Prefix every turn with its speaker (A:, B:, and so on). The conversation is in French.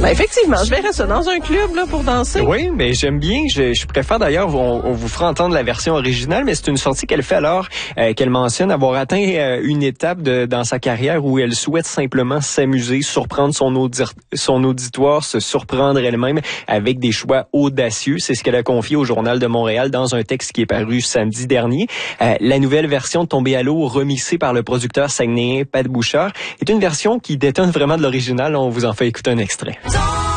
A: Ben effectivement, je verrais ça dans un club là pour danser.
B: Oui, mais j'aime bien. Je préfère d'ailleurs, on vous fera entendre la version originale, mais c'est une sortie qu'elle fait alors qu'elle mentionne avoir atteint une étape dans sa carrière où elle souhaite simplement s'amuser, surprendre son auditoire, se surprendre elle-même avec des choix audacieux. C'est ce qu'elle a confié au Journal de Montréal dans un texte qui est paru samedi dernier. La nouvelle version de Tombé à l'eau, remixée par le producteur saguenayen Pat Bouchard, est une version qui détonne vraiment de l'original. On vous en fait écouter un extrait.